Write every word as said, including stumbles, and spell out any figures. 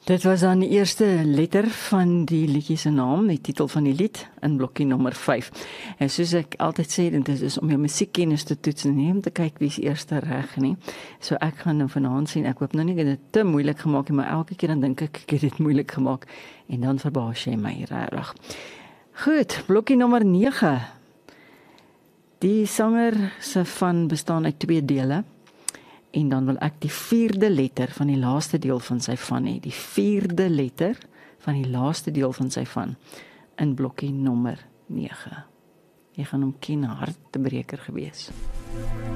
Dit was dan die eerste letter van die liedjie se naam, die titel van die lied, in blokkie nommer vyf. En soos ek altyd sê, dit is om jou musiekkennis te toets en nie om te kyk wie is eerste reg nie. So ek gaan nou vanaand sien, ek hoop nou nie ek het dit te moeilik gemaak nie, maar elke keer dan dink ek ek het dit moeilik gemaak en dan verbaas jy my regtig. Goed, blokkie nommer nege. Die sanger se van bestaan uit twee dele. En dan wil ek die vierde letter van die laaste deel van sy van hê. Die vierde letter van die laaste deel van sy van in blokkie nommer nege. Jy gaan hom ken, hartebreker gewees.